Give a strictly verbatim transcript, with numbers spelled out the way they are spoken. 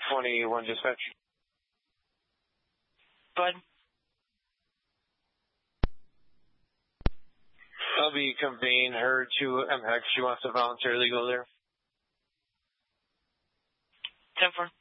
twenty-one dispatch. Go ahead. I'll be conveying her to M H E C. She wants to voluntarily go there. ten four.